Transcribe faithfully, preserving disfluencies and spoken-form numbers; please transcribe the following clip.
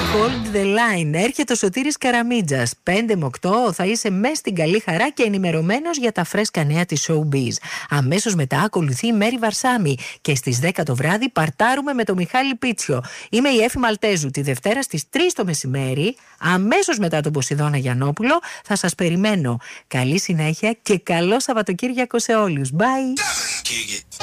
Hold the line. Έρχεται ο Σωτήρης Καραμίτζας. πέντε με οκτώ θα είσαι μέσα στην καλή χαρά και ενημερωμένος για τα φρέσκα νέα της Showbiz. Αμέσως μετά ακολουθεί η Μέρη Βαρσάμι. Και στις δέκα το βράδυ παρτάρουμε με τον Μιχάλη Πίτσιο. Είμαι η Έφη Μαλτέζου. Τη Δευτέρα στις τρεις το μεσημέρι, αμέσως μετά τον Ποσειδώνα Γιαννόπουλο, θα σας περιμένω. Καλή συνέχεια και καλό Σαββατοκύριακο σε όλους. Bye!